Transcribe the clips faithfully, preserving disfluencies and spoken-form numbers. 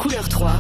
Couleur trois.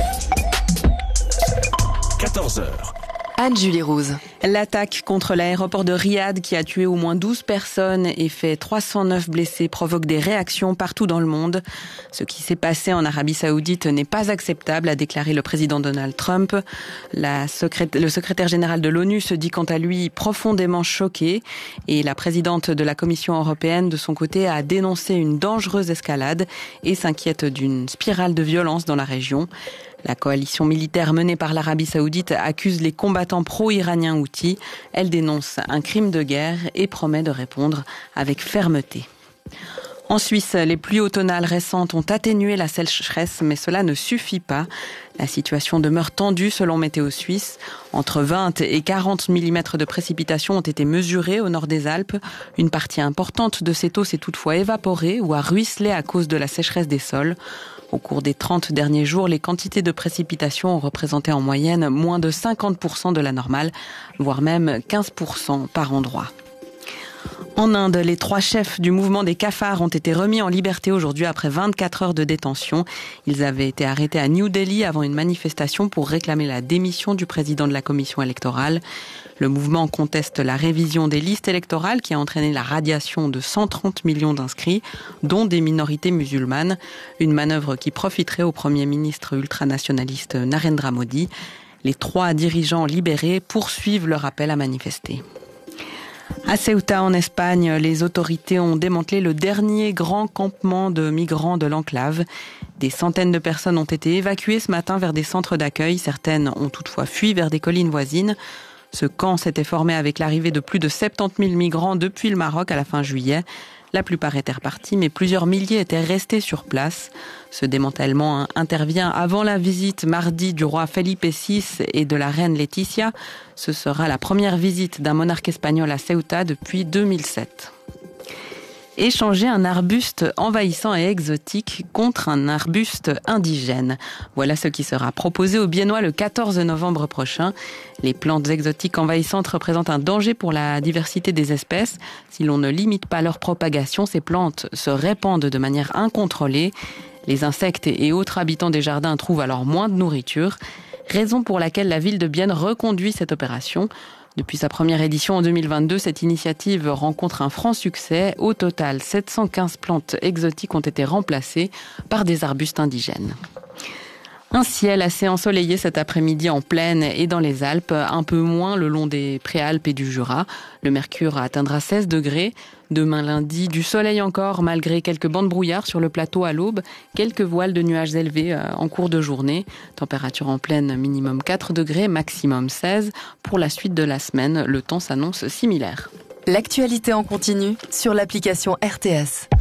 quatorze heures. Anne-Julie Rouse. L'attaque contre l'aéroport de Riyad qui a tué au moins douze personnes et fait trois cent neuf blessés provoque des réactions partout dans le monde. Ce qui s'est passé en Arabie Saoudite n'est pas acceptable, a déclaré le président Donald Trump. La secré- le secrétaire général de l'ONU se dit quant à lui profondément choqué et la présidente de la Commission européenne de son côté a dénoncé une dangereuse escalade et s'inquiète d'une spirale de violence dans la région. La coalition militaire menée par l'Arabie Saoudite accuse les combattants pro-iraniens Houthis. Elle dénonce un crime de guerre et promet de répondre avec fermeté. En Suisse, les pluies automnales récentes ont atténué la sécheresse, mais cela ne suffit pas. La situation demeure tendue selon Météo Suisse. Entre vingt et quarante millimètres de précipitations ont été mesurés au nord des Alpes. Une partie importante de cette eau s'est toutefois évaporée ou a ruisselé à cause de la sécheresse des sols. Au cours des trente derniers jours, les quantités de précipitations ont représenté en moyenne moins de cinquante pour cent de la normale, voire même quinze pour cent par endroit. En Inde, les trois chefs du mouvement des cafards ont été remis en liberté aujourd'hui après vingt-quatre heures de détention. Ils avaient été arrêtés à New Delhi avant une manifestation pour réclamer la démission du président de la commission électorale. Le mouvement conteste la révision des listes électorales qui a entraîné la radiation de cent trente millions d'inscrits, dont des minorités musulmanes. Une manœuvre qui profiterait au Premier ministre ultranationaliste Narendra Modi. Les trois dirigeants libérés poursuivent leur appel à manifester. À Ceuta, en Espagne, les autorités ont démantelé le dernier grand campement de migrants de l'enclave. Des centaines de personnes ont été évacuées ce matin vers des centres d'accueil. Certaines ont toutefois fui vers des collines voisines. Ce camp s'était formé avec l'arrivée de plus de soixante-dix mille migrants depuis le Maroc à la fin juillet. La plupart étaient repartis, mais plusieurs milliers étaient restés sur place. Ce démantèlement intervient avant la visite mardi du roi Felipe six et de la reine Laetitia. Ce sera la première visite d'un monarque espagnol à Ceuta depuis deux mille sept. Échanger un arbuste envahissant et exotique contre un arbuste indigène. Voilà ce qui sera proposé aux Biennois le quatorze novembre prochain. Les plantes exotiques envahissantes représentent un danger pour la diversité des espèces. Si l'on ne limite pas leur propagation, ces plantes se répandent de manière incontrôlée. Les insectes et autres habitants des jardins trouvent alors moins de nourriture. Raison pour laquelle la ville de Bienne reconduit cette opération. Depuis sa première édition en deux mille vingt-deux, cette initiative rencontre un franc succès. Au total, sept cent quinze plantes exotiques ont été remplacées par des arbustes indigènes. Un ciel assez ensoleillé cet après-midi en plaine et dans les Alpes, un peu moins le long des Préalpes et du Jura. Le mercure atteindra seize degrés. Demain lundi, du soleil encore, malgré quelques bancs de brouillard sur le plateau à l'aube, quelques voiles de nuages élevés en cours de journée. Température en plaine minimum quatre degrés, maximum seize. Pour la suite de la semaine, le temps s'annonce similaire. L'actualité en continu sur l'application R T S.